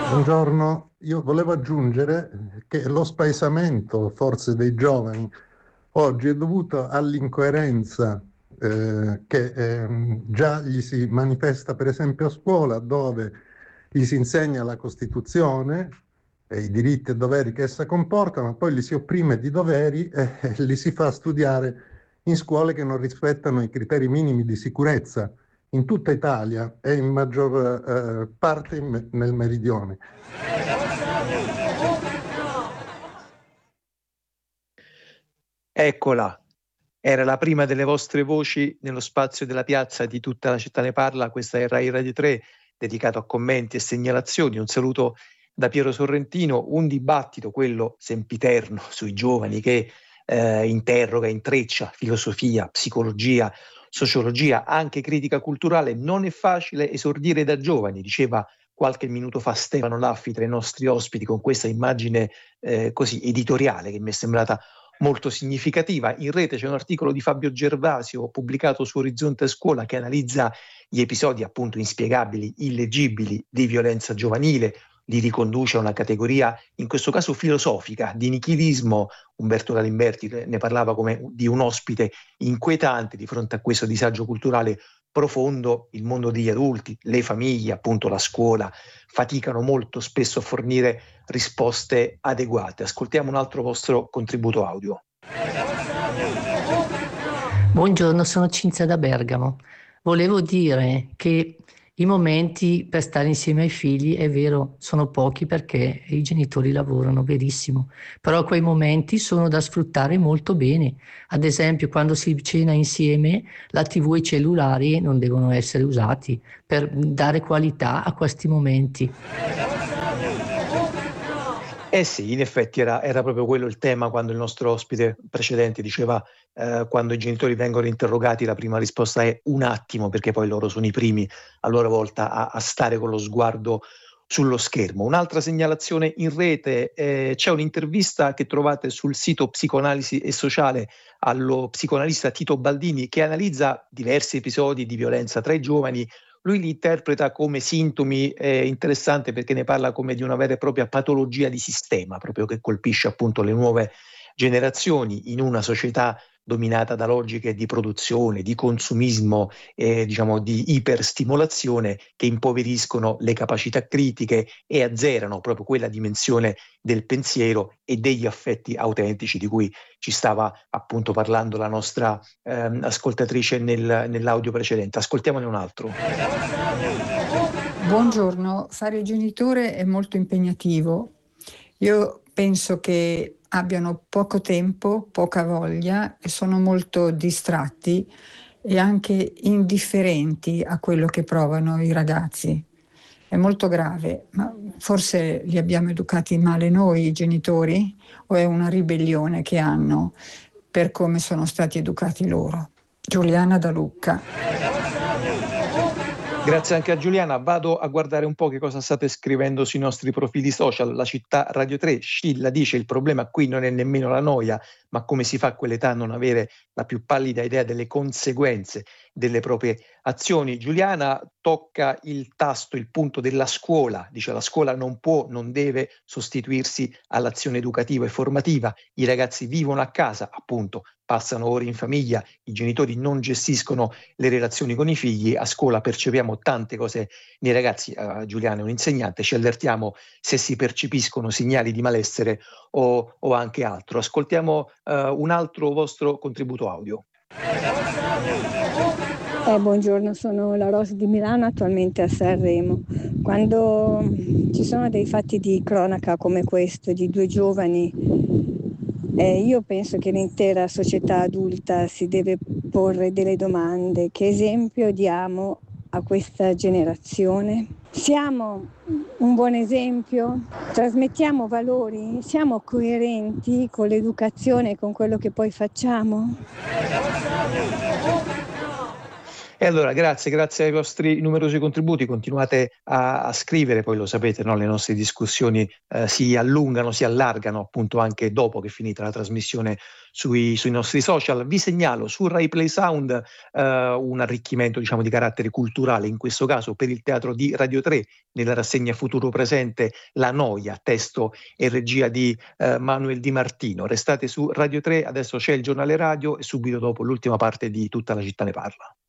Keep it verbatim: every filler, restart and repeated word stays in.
Buongiorno, io volevo aggiungere che lo spaesamento forse dei giovani oggi è dovuto all'incoerenza eh, che ehm, già gli si manifesta per esempio a scuola, dove gli si insegna la Costituzione e i diritti e doveri che essa comporta, ma poi li si opprime di doveri e, e li si fa studiare in scuole che non rispettano i criteri minimi di sicurezza in tutta Italia e in maggior eh, parte in me- nel meridione. Eccola, era la prima delle vostre voci nello spazio della piazza di Tutta la città ne parla. Questa è Rai Radio tre, dedicato a commenti e segnalazioni. Un saluto da Piero Sorrentino, un dibattito, quello sempiterno, sui giovani che eh, interroga, intreccia filosofia, psicologia, sociologia, anche critica culturale. Non è facile esordire da giovani, diceva qualche minuto fa Stefano Laffi tra i nostri ospiti, con questa immagine eh, così editoriale che mi è sembrata molto significativa. In rete c'è un articolo di Fabio Gervasio pubblicato su Orizzonte Scuola che analizza gli episodi appunto inspiegabili, illeggibili di violenza giovanile, li riconduce a una categoria, in questo caso filosofica, di nichilismo. Umberto Galimberti ne parlava come di un ospite inquietante di fronte a questo disagio culturale profondo. Il mondo degli adulti, le famiglie, appunto la scuola, faticano molto spesso a fornire risposte adeguate. Ascoltiamo un altro vostro contributo audio. Buongiorno, sono Cinzia da Bergamo. Volevo dire che i momenti per stare insieme ai figli, è vero, sono pochi perché i genitori lavorano, verissimo, però quei momenti sono da sfruttare molto bene. Ad esempio, quando si cena insieme, la T V e i cellulari non devono essere usati per dare qualità a questi momenti. Eh sì, in effetti era, era proprio quello il tema quando il nostro ospite precedente diceva eh, quando i genitori vengono interrogati la prima risposta è un attimo, perché poi loro sono i primi a loro volta a, a stare con lo sguardo sullo schermo. Un'altra segnalazione in rete, eh, c'è un'intervista che trovate sul sito Psicoanalisi e Sociale allo psicoanalista Tito Baldini che analizza diversi episodi di violenza tra i giovani. Lui li interpreta come sintomi, eh, interessante perché ne parla come di una vera e propria patologia di sistema, proprio che colpisce appunto le nuove generazioni in una società dominata da logiche di produzione, di consumismo, eh, diciamo di iperstimolazione che impoveriscono le capacità critiche e azzerano proprio quella dimensione del pensiero e degli affetti autentici di cui ci stava appunto parlando la nostra ehm, ascoltatrice nel, nell'audio precedente. Ascoltiamone un altro. Buongiorno, fare il genitore è molto impegnativo. Io penso che abbiano poco tempo, poca voglia e sono molto distratti e anche indifferenti a quello che provano i ragazzi. È molto grave, ma forse li abbiamo educati male noi, i genitori, o è una ribellione che hanno per come sono stati educati loro? Giuliana da Lucca. Grazie anche a Giuliana. Vado a guardare un po' che cosa state scrivendo sui nostri profili social. La città Radio tre, Scilla dice il problema qui non è nemmeno la noia, ma come si fa a quell'età a non avere la più pallida idea delle conseguenze delle proprie azioni. Giuliana tocca il tasto, il punto della scuola. Dice la scuola non può, non deve sostituirsi all'azione educativa e formativa. I ragazzi vivono a casa, appunto, passano ore in famiglia, i genitori non gestiscono le relazioni con i figli, a scuola percepiamo tante cose nei ragazzi. uh, Giuliana è un insegnante, ci allertiamo se si percepiscono segnali di malessere o, o anche altro. Ascoltiamo uh, un altro vostro contributo audio. Eh, buongiorno, sono la Rosa di Milano, attualmente a Sanremo. Quando ci sono dei fatti di cronaca come questo, di due giovani, eh, io penso che l'intera società adulta si deve porre delle domande. Che esempio diamo a questa generazione? Siamo un buon esempio? Trasmettiamo valori? Siamo coerenti con l'educazione e con quello che poi facciamo? E allora grazie, grazie ai vostri numerosi contributi, continuate a, a scrivere, poi lo sapete, no? Le nostre discussioni eh, si allungano, si allargano appunto anche dopo che è finita la trasmissione sui, sui nostri social. Vi segnalo su Rai Play Sound eh, un arricchimento, diciamo, di carattere culturale, in questo caso per il teatro di Radio tre, nella rassegna Futuro Presente La Noia, testo e regia di eh, Manuel Di Martino. Restate su Radio tre, adesso c'è il giornale radio e subito dopo l'ultima parte di Tutta la città ne parla.